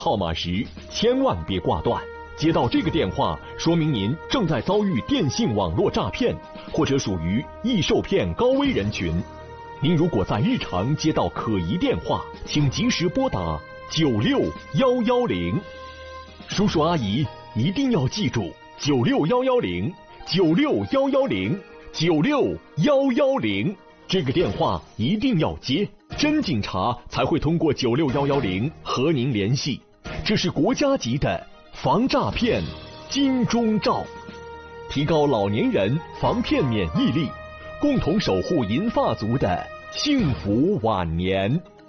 号码时千万别挂断。接到这个电话，说明您正在遭遇电信网络诈骗，或者属于易受骗高危人群。您如果在日常接到可疑电话，请及时拨打96110。叔叔阿姨一定要记住96110，96110，96110，这个电话一定要接，真警察才会通过96110和您联系。这是国家级的防诈骗金钟罩，提高老年人防骗免疫力，共同守护银发族的幸福晚年。